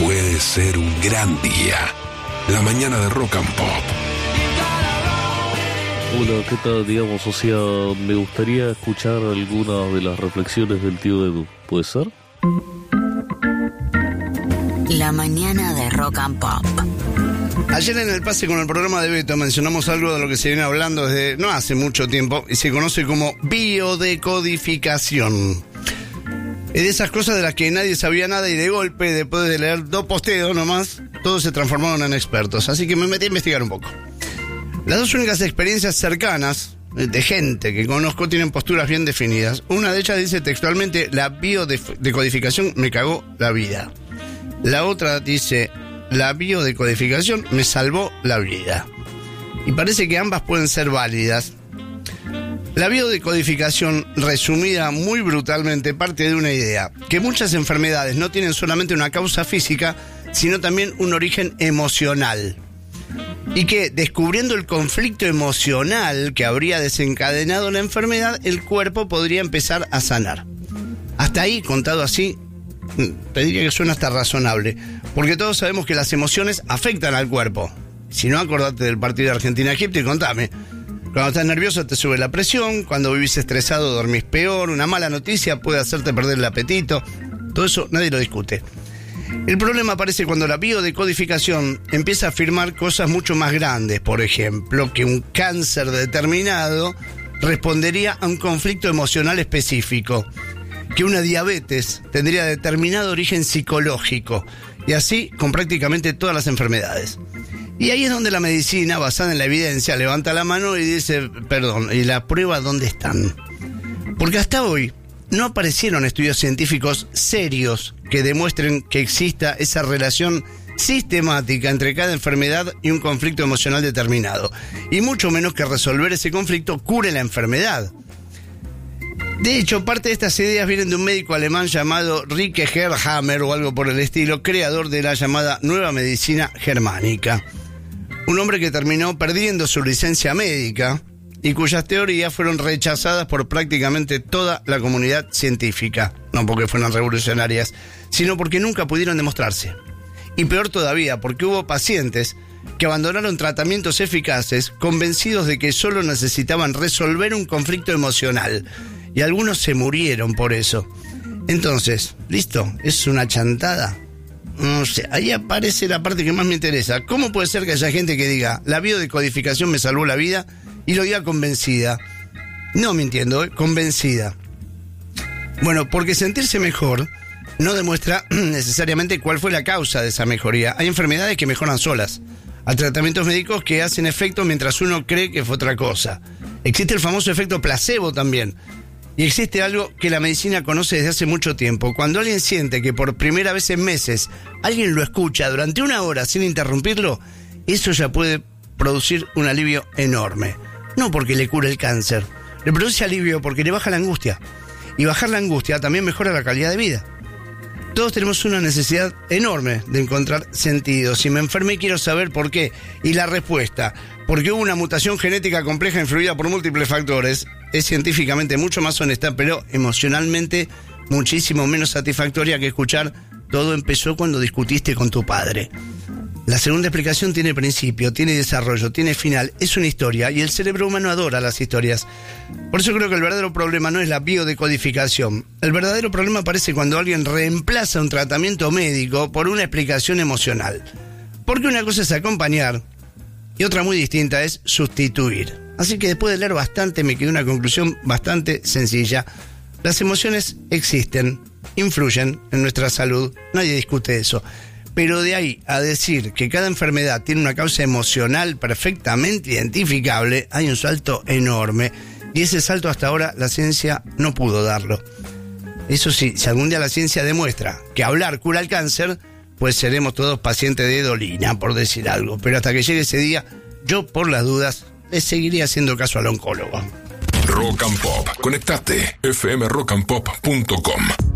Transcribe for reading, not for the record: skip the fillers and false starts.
puede ser un gran día. La mañana de Rock and Pop. Hola, ¿qué tal? Digamos, o sea, me gustaría escuchar algunas de las reflexiones del tío Edu. ¿Puede ser? La mañana de Rock and Pop. Ayer en el pase con el programa de Beto mencionamos algo de lo que se viene hablando desde no hace mucho tiempo y se conoce como biodecodificación. Es de esas cosas de las que nadie sabía nada y de golpe, después de leer 2 posteos nomás, todos se transformaron en expertos. Así que me metí a investigar un poco. Las 2 únicas experiencias cercanas de gente que conozco tienen posturas bien definidas. Una de ellas dice textualmente: la biodecodificación me cagó la vida. La otra dice: la biodecodificación me salvó la vida. Y parece que ambas pueden ser válidas. La biodecodificación, resumida muy brutalmente, parte de una idea: que muchas enfermedades no tienen solamente una causa física, sino también un origen emocional. Y que, descubriendo el conflicto emocional que habría desencadenado la enfermedad, el cuerpo podría empezar a sanar. Hasta ahí, contado así, te diría que suena hasta razonable, porque todos sabemos que las emociones afectan al cuerpo. Si no, acordate del partido de Argentina-Egipto y contame. Cuando estás nervioso te sube la presión, cuando vivís estresado dormís peor, una mala noticia puede hacerte perder el apetito. Todo eso nadie lo discute. El problema aparece cuando la biodecodificación empieza a afirmar cosas mucho más grandes. Por ejemplo, que un cáncer determinado respondería a un conflicto emocional específico, que una diabetes tendría determinado origen psicológico, y así con prácticamente todas las enfermedades. Y ahí es donde la medicina, basada en la evidencia, levanta la mano y dice: perdón, ¿y la prueba dónde están? Porque hasta hoy no aparecieron estudios científicos serios que demuestren que exista esa relación sistemática entre cada enfermedad y un conflicto emocional determinado, y mucho menos que resolver ese conflicto cure la enfermedad. De hecho, parte de estas ideas vienen de un médico alemán llamado Rike Herrhammer o algo por el estilo, creador de la llamada Nueva Medicina Germánica. Un hombre que terminó perdiendo su licencia médica y cuyas teorías fueron rechazadas por prácticamente toda la comunidad científica. No porque fueran revolucionarias, sino porque nunca pudieron demostrarse. Y peor todavía, porque hubo pacientes que abandonaron tratamientos eficaces convencidos de que solo necesitaban resolver un conflicto emocional. Y algunos se murieron por eso. Entonces, ¿listo? ¿Es una chantada? No sé, ahí aparece la parte que más me interesa. ¿Cómo puede ser que haya gente que diga: la biodecodificación me salvó la vida, y lo diga convencida? No mintiendo, convencida. Bueno, porque sentirse mejor no demuestra necesariamente cuál fue la causa de esa mejoría. Hay enfermedades que mejoran solas. Hay tratamientos médicos que hacen efecto mientras uno cree que fue otra cosa. Existe el famoso efecto placebo también. Y existe algo que la medicina conoce desde hace mucho tiempo. Cuando alguien siente que por primera vez en meses alguien lo escucha durante 1 hora sin interrumpirlo, eso ya puede producir un alivio enorme. No porque le cure el cáncer, le produce alivio porque le baja la angustia. Y bajar la angustia también mejora la calidad de vida. Todos tenemos una necesidad enorme de encontrar sentido. Si me enfermé, quiero saber por qué. Y la respuesta: porque hubo una mutación genética compleja influida por múltiples factores. Es científicamente mucho más honesta, pero emocionalmente muchísimo menos satisfactoria que escuchar: todo empezó cuando discutiste con tu padre. La segunda explicación tiene principio, tiene desarrollo, tiene final, es una historia, y el cerebro humano adora las historias. Por eso creo que el verdadero problema no es la biodecodificación. El verdadero problema aparece cuando alguien reemplaza un tratamiento médico por una explicación emocional. Porque una cosa es acompañar y otra muy distinta es sustituir. Así que después de leer bastante me quedó una conclusión bastante sencilla. Las emociones existen, influyen en nuestra salud, nadie discute eso. Pero de ahí a decir que cada enfermedad tiene una causa emocional perfectamente identificable, hay un salto enorme. Y ese salto hasta ahora la ciencia no pudo darlo. Eso sí, si algún día la ciencia demuestra que hablar cura el cáncer, pues seremos todos pacientes de Dolina, por decir algo. Pero hasta que llegue ese día, yo por las dudas le seguiría haciendo caso al oncólogo. Rock and Pop. Conectate. fmrockandpop.com